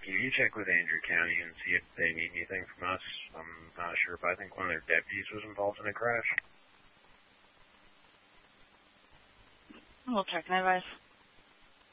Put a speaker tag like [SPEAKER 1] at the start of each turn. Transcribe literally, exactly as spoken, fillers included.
[SPEAKER 1] can you check with Andrew County and see if they need anything from us? I'm not sure, but I think one of their deputies was involved in a crash.
[SPEAKER 2] We'll check and advise.